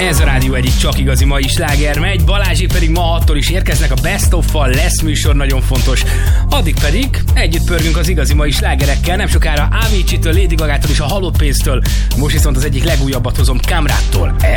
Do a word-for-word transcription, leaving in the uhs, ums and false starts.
Ez a rádió egyik csak igazi mai sláger megy, Balázsék pedig ma hattól is érkeznek a Best of-val, lesz műsor, nagyon fontos. Addig pedig együtt pörgünk az igazi mai slágerekkel, nem sokára Avicii-től, Lady Gagától és a Halott Pénztől. Most viszont az egyik legújabbat hozom Kamrattól.